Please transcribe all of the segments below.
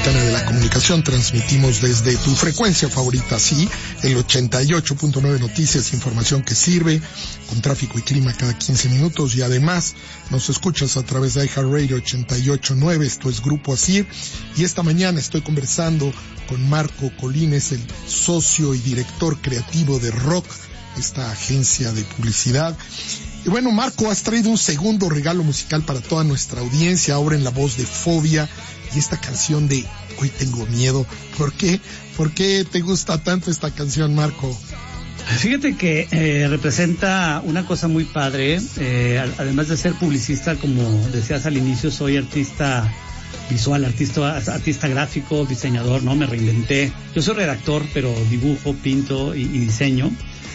Mexicana de la Comunicación. Transmitimos desde tu frecuencia favorita, sí, el 88.9 Noticias, información que sirve, con tráfico y clima cada 15 minutos, y además nos escuchas a través de iHeartRadio 88.9, esto es Grupo Asir, y esta mañana estoy conversando con Marco Colines, el socio y director creativo de Rock, esta agencia de publicidad. Y bueno, Marco, has traído un segundo regalo musical para toda nuestra audiencia, ahora en la voz de Fobia, y esta canción de Hoy Tengo Miedo. ¿Por qué? ¿Por qué te gusta tanto esta canción, Marco? Fíjate que representa una cosa muy padre. Además de ser publicista, como decías al inicio, soy artista visual, artista gráfico, diseñador, ¿no? Me reinventé. Yo soy redactor, pero dibujo, pinto y diseño.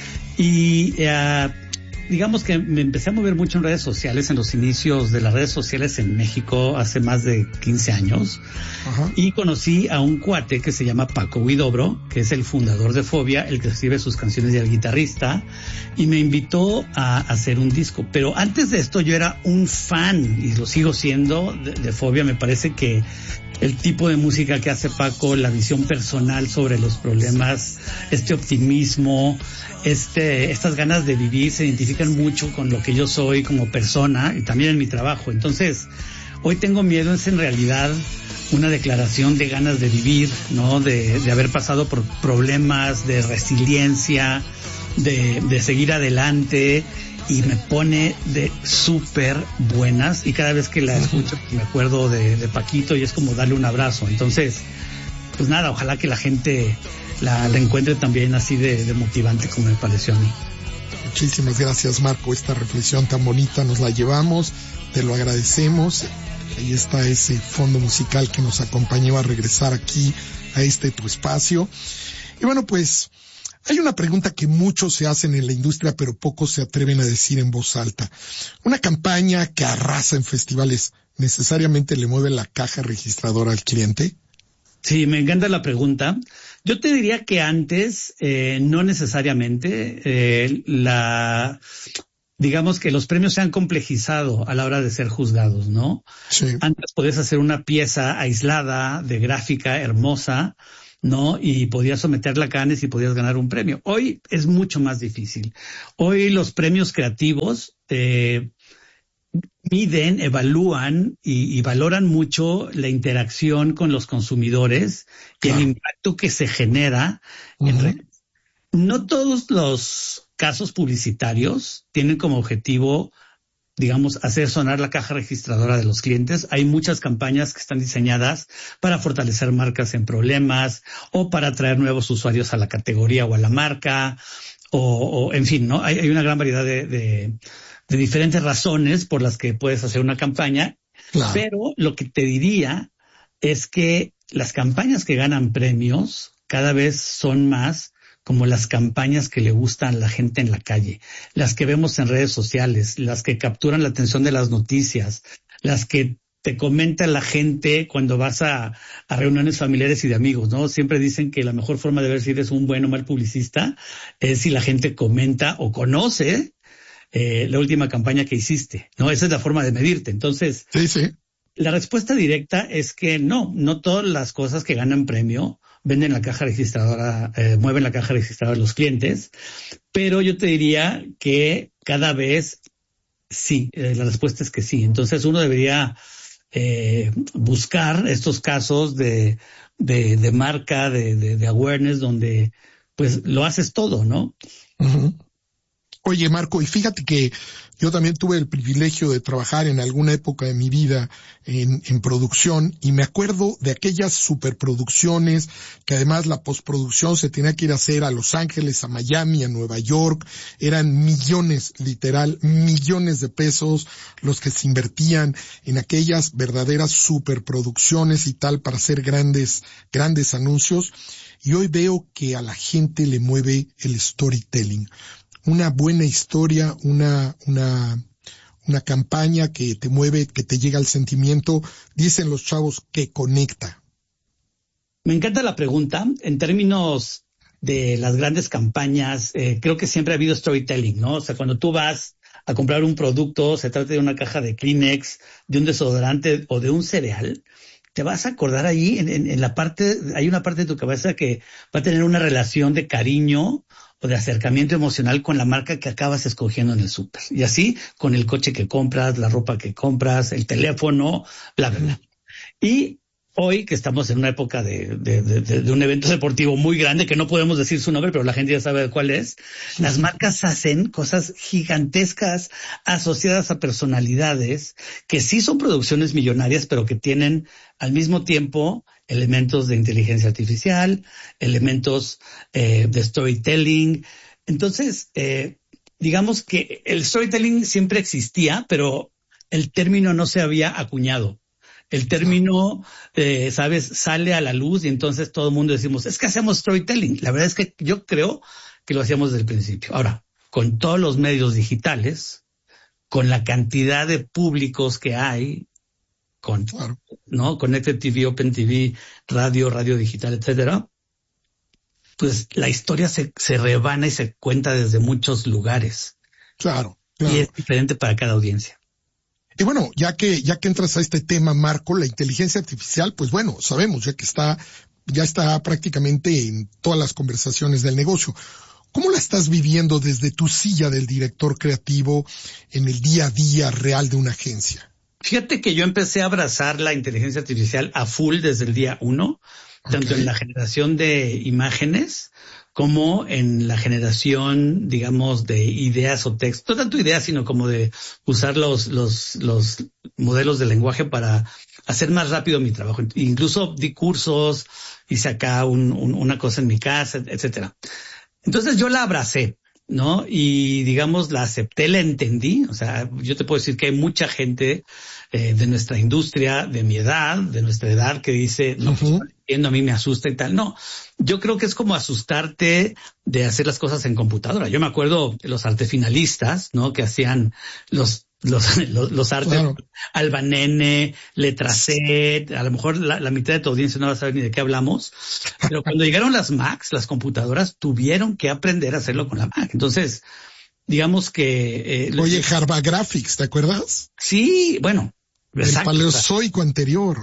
Y digamos que me empecé a mover mucho en redes sociales, en los inicios de las redes sociales en México hace más de 15 años. Ajá. Y conocí a un cuate que se llama Paco Huidobro, que es el fundador de Fobia, el que escribe sus canciones, y el guitarrista, y me invitó a hacer un disco. Pero antes de esto yo era un fan, y lo sigo siendo, de Fobia. Me parece que el tipo de música que hace Paco, la visión personal sobre los problemas, este optimismo, estas ganas de vivir se identifican mucho con lo que yo soy como persona y también en mi trabajo. Entonces, Hoy Tengo Miedo es en realidad una declaración de ganas de vivir, ¿no? De haber pasado por problemas, de resiliencia, de seguir adelante, y me pone de súper buenas, y cada vez que la escucho me acuerdo de Paquito, y es como darle un abrazo. Entonces, pues nada, ojalá que la gente la encuentre también así de motivante como me pareció a mí. Muchísimas gracias, Marco, esta reflexión tan bonita nos la llevamos, te lo agradecemos. Ahí está ese fondo musical que nos acompañó a regresar aquí a tu espacio. Y bueno, pues hay una pregunta que muchos se hacen en la industria, pero pocos se atreven a decir en voz alta. Una campaña que arrasa en festivales, ¿necesariamente le mueve la caja registradora al cliente? Sí, me encanta la pregunta. Yo te diría que antes, no necesariamente. Digamos que los premios se han complejizado a la hora de ser juzgados, ¿no? Sí. Antes podías hacer una pieza aislada, de gráfica hermosa, ¿no? Y podías someterla a Cannes y podías ganar un premio. Hoy es mucho más difícil. Hoy los premios creativos miden, evalúan y valoran mucho la interacción con los consumidores, claro, y el impacto que se genera. No todos los casos publicitarios tienen como objetivo, digamos, hacer sonar la caja registradora de los clientes. Hay muchas campañas que están diseñadas para fortalecer marcas en problemas, o para atraer nuevos usuarios a la categoría o a la marca, o en fin, ¿no? Hay una gran variedad de diferentes razones por las que puedes hacer una campaña. Claro. Pero lo que te diría es que las campañas que ganan premios cada vez son más como las campañas que le gustan a la gente en la calle, las que vemos en redes sociales, las que capturan la atención de las noticias, las que te comenta la gente cuando vas a reuniones familiares y de amigos, ¿no? Siempre dicen que la mejor forma de ver si eres un buen o mal publicista es si la gente comenta o conoce la última campaña que hiciste, ¿no? Esa es la forma de medirte. Entonces, sí. La respuesta directa es que no todas las cosas que ganan premio venden la caja registradora, mueven la caja registradora de los clientes, pero yo te diría que cada vez sí, la respuesta es que sí. Entonces uno debería buscar estos casos de marca, de awareness, donde pues lo haces todo, ¿no? Uh-huh. Oye, Marco, y fíjate que yo también tuve el privilegio de trabajar en alguna época de mi vida en producción, y me acuerdo de aquellas superproducciones que además la postproducción se tenía que ir a hacer a Los Ángeles, a Miami, a Nueva York. Eran millones, literal, millones de pesos los que se invertían en aquellas verdaderas superproducciones y tal para hacer grandes anuncios. Y hoy veo que a la gente le mueve el storytelling. Una buena historia, una campaña que te mueve, que te llega al sentimiento, dicen los chavos, que conecta. Me encanta la pregunta. En términos de las grandes campañas, creo que siempre ha habido storytelling, ¿no? O sea, cuando tú vas a comprar un producto, se trata de una caja de Kleenex, de un desodorante o de un cereal, te vas a acordar ahí en la parte, hay una parte de tu cabeza que va a tener una relación de cariño o de acercamiento emocional con la marca que acabas escogiendo en el súper. Y así con el coche que compras, la ropa que compras, el teléfono, bla, bla, bla. Y hoy que estamos en una época de un evento deportivo muy grande, que no podemos decir su nombre, pero la gente ya sabe cuál es, las marcas hacen cosas gigantescas asociadas a personalidades que sí son producciones millonarias, pero que tienen al mismo tiempo elementos de inteligencia artificial, elementos de storytelling. Entonces, digamos que el storytelling siempre existía, pero el término no se había acuñado. El término, sabes, sale a la luz y entonces todo el mundo decimos, es que hacemos storytelling. La verdad es que yo creo que lo hacíamos desde el principio. Ahora, con todos los medios digitales, con la cantidad de públicos que hay, con, ¿no? Connected TV, Open TV, radio digital, etcétera, pues la historia se rebana y se cuenta desde muchos lugares. Claro. Y es diferente para cada audiencia. Y bueno, ya que entras a este tema, Marco, la inteligencia artificial, pues bueno, sabemos ya está prácticamente en todas las conversaciones del negocio. ¿Cómo la estás viviendo desde tu silla del director creativo en el día a día real de una agencia? Fíjate que yo empecé a abrazar la inteligencia artificial a full desde el día 1, tanto en la generación de imágenes como en la generación, digamos, de ideas o texto, no tanto ideas, sino como de usar los modelos de lenguaje para hacer más rápido mi trabajo. Incluso di cursos, hice acá una cosa en mi casa, etcétera. Entonces yo la abracé, ¿no? Y digamos, la acepté, la entendí. O sea, yo te puedo decir que hay mucha gente de nuestra industria, de mi edad, de nuestra edad, que dice, no, pues, a mí me asusta y tal. No, yo creo que es como asustarte de hacer las cosas en computadora. Yo me acuerdo de los artefinalistas, ¿no? Que hacían los artes, claro. Albanene, Letracet, a lo mejor la mitad de tu audiencia no va a saber ni de qué hablamos, pero cuando llegaron las Macs, las computadoras tuvieron que aprender a hacerlo con la Mac. Entonces, digamos que... Oye, Harvard Graphics, ¿te acuerdas? Sí, bueno. Exacto, el paleozoico anterior.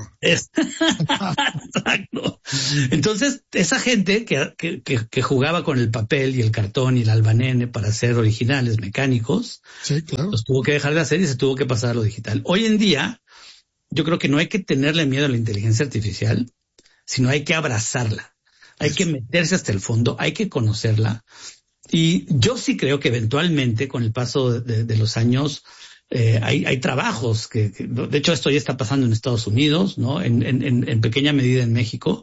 Exacto. Entonces, esa gente que jugaba con el papel y el cartón y el albanene para hacer originales mecánicos, sí, claro, los tuvo que dejar de hacer y se tuvo que pasar a lo digital. Hoy en día, yo creo que no hay que tenerle miedo a la inteligencia artificial, sino hay que abrazarla. Hay que meterse hasta el fondo, hay que conocerla. Y yo sí creo que eventualmente, con el paso de los años, hay trabajos que, de hecho, esto ya está pasando en Estados Unidos, ¿no? En pequeña medida en México,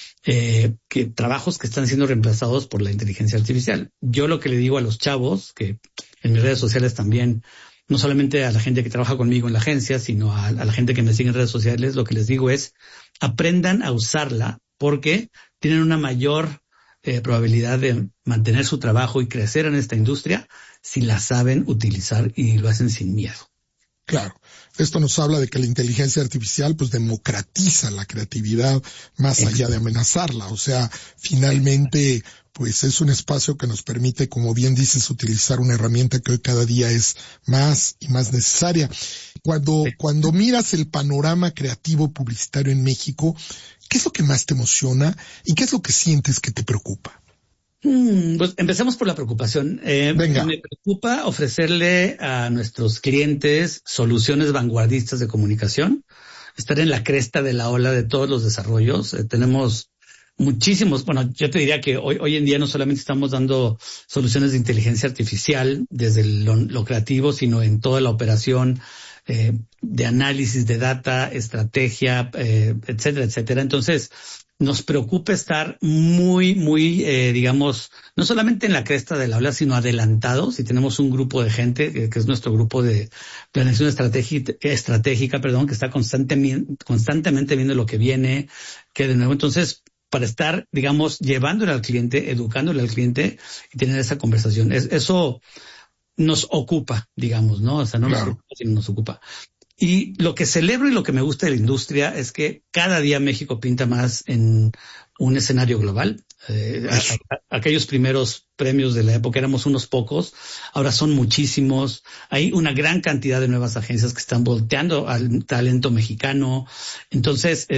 que trabajos que están siendo reemplazados por la inteligencia artificial. Yo lo que le digo a los chavos, que en mis redes sociales también, no solamente a la gente que trabaja conmigo en la agencia, sino a la gente que me sigue en redes sociales, lo que les digo es, aprendan a usarla porque tienen una mayor probabilidad de mantener su trabajo y crecer en esta industria si la saben utilizar y lo hacen sin miedo. Claro. Esto nos habla de que la inteligencia artificial pues democratiza la creatividad más allá de amenazarla. O sea, finalmente pues es un espacio que nos permite, como bien dices, utilizar una herramienta que hoy cada día es más y más necesaria. Cuando miras el panorama creativo publicitario en México, ¿qué es lo que más te emociona y qué es lo que sientes que te preocupa? Pues empecemos por la preocupación. Venga. Me preocupa ofrecerle a nuestros clientes soluciones vanguardistas de comunicación, estar en la cresta de la ola de todos los desarrollos. Tenemos muchísimos, bueno, yo te diría que hoy en día no solamente estamos dando soluciones de inteligencia artificial desde lo creativo, sino en toda la operación de análisis de data, estrategia, etcétera, etcétera. Entonces, nos preocupa estar muy, digamos, no solamente en la cresta de la ola, sino adelantados. Y tenemos un grupo de gente, que es nuestro grupo de planeación estratégica, que está constantemente viendo lo que viene, que de nuevo, entonces, para estar, digamos, llevándole al cliente, educándole al cliente y tener esa conversación. Eso nos ocupa, digamos, ¿no? O sea, no nos preocupa, sino nos ocupa. Y lo que celebro y lo que me gusta de la industria es que cada día México pinta más en un escenario global. Aquellos primeros premios de la época éramos unos pocos, ahora son muchísimos. Hay una gran cantidad de nuevas agencias que están volteando al talento mexicano. Entonces,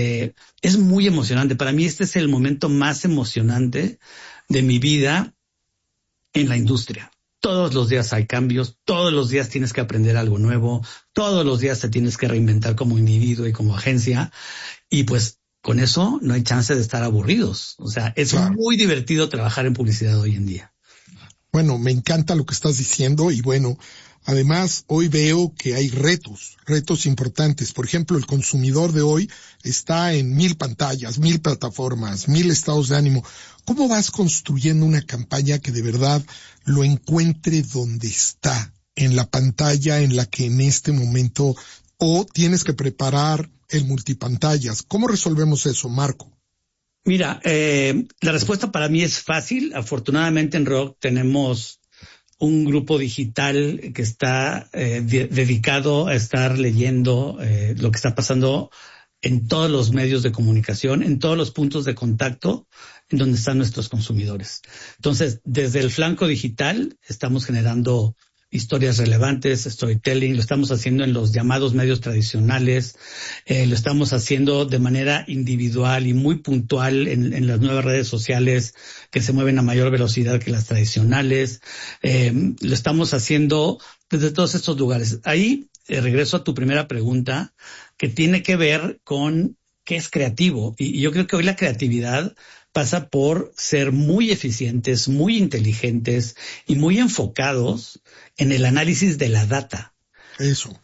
es muy emocionante. Para mí este es el momento más emocionante de mi vida en la industria. Todos los días hay cambios, todos los días tienes que aprender algo nuevo, todos los días te tienes que reinventar como individuo y como agencia, y pues con eso no hay chance de estar aburridos. O sea, es muy divertido trabajar en publicidad hoy en día. Bueno, me encanta lo que estás diciendo y bueno, además hoy veo que hay retos importantes. Por ejemplo, el consumidor de hoy está en 1000 pantallas, 1000 plataformas, 1000 estados de ánimo. ¿Cómo vas construyendo una campaña que de verdad lo encuentre donde está, en la pantalla en la que en este momento, o tienes que preparar el multipantallas? ¿Cómo resolvemos eso, Marco? Mira, la respuesta para mí es fácil. Afortunadamente en Rock tenemos un grupo digital que está dedicado a estar leyendo lo que está pasando en todos los medios de comunicación, en todos los puntos de contacto en donde están nuestros consumidores. Entonces, desde el flanco digital estamos generando historias relevantes, storytelling, lo estamos haciendo en los llamados medios tradicionales, lo estamos haciendo de manera individual y muy puntual en las nuevas redes sociales que se mueven a mayor velocidad que las tradicionales, lo estamos haciendo desde todos estos lugares. Ahí regreso a tu primera pregunta, que tiene que ver con qué es creativo, y yo creo que hoy la creatividad pasa por ser muy eficientes, muy inteligentes y muy enfocados en el análisis de la data. Eso.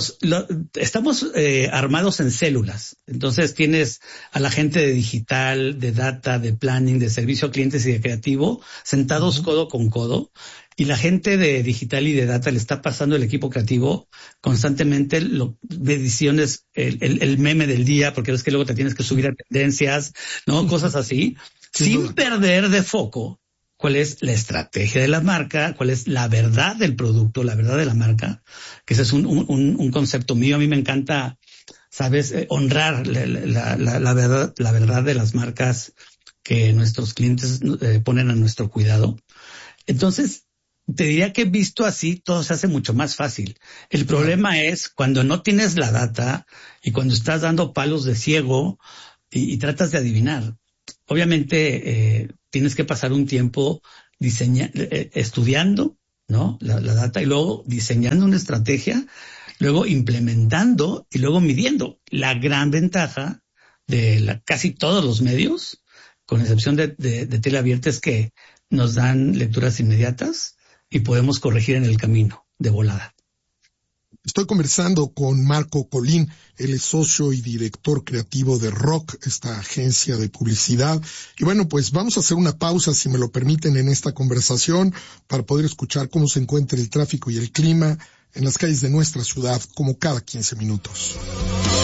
Estamos armados en células. Entonces tienes a la gente de digital, de data, de planning, de servicio a clientes y de creativo sentados codo con codo. Y la gente de digital y de data le está pasando el equipo creativo constantemente mediciones, el meme del día, porque es que luego te tienes que subir a tendencias, ¿no? Cosas así, sin perder de foco cuál es la estrategia de la marca, cuál es la verdad del producto, la verdad de la marca, que ese es un concepto mío. A mí me encanta, ¿sabes? Honrar la verdad de las marcas que nuestros clientes ponen a nuestro cuidado. Entonces, te diría que visto así, todo se hace mucho más fácil. El problema es cuando no tienes la data y cuando estás dando palos de ciego y tratas de adivinar. Obviamente, tienes que pasar un tiempo estudiando, ¿no? La data, y luego diseñando una estrategia, luego implementando y luego midiendo. La gran ventaja de casi todos los medios, con excepción de teleabierta, es que nos dan lecturas inmediatas y podemos corregir en el camino de volada. Estoy conversando con Marco Colín, él es socio y director creativo de Rock, esta agencia de publicidad. Y bueno, pues vamos a hacer una pausa, si me lo permiten, en esta conversación para poder escuchar cómo se encuentra el tráfico y el clima en las calles de nuestra ciudad, como cada 15 minutos.